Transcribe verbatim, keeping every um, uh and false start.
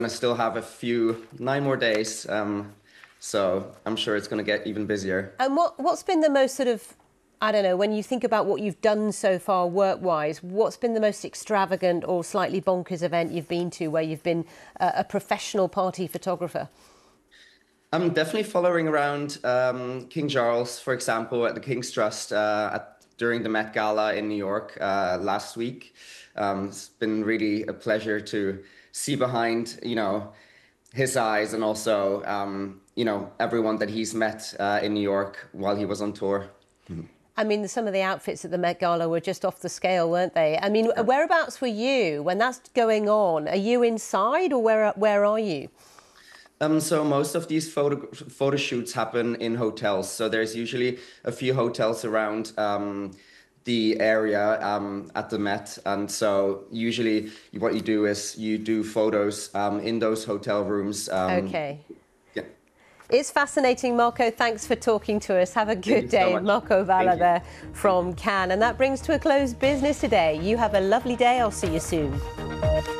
I still have a few, nine more days, um, so I'm sure it's going to get even busier. And what, what's been the most sort of, I don't know, when you think about what you've done so far work-wise, what's been the most extravagant or slightly bonkers event you've been to where you've been a, a professional party photographer? I'm definitely following around um, King Charles, for example, at the King's Trust uh, at, during the Met Gala in New York uh, last week. Um, it's been really a pleasure to see behind, you know, his eyes and also, um, you know, everyone that he's met uh, in New York while he was on tour. I mean, some of the outfits at the Met Gala were just off the scale, weren't they? I mean, whereabouts were you when that's going on? Are you inside or where, where are you? Um, so most of these photo photo shoots happen in hotels. So there's usually a few hotels around um, the area um, at the Met, and so usually what you do is you do photos um, in those hotel rooms. Um, Okay. yeah. It's fascinating, Marco. Thanks for talking to us. Have a good Thank you so day. much. Marco Valla Thank you. there from Cannes. And that brings to a close business today. You have a lovely day. I'll see you soon.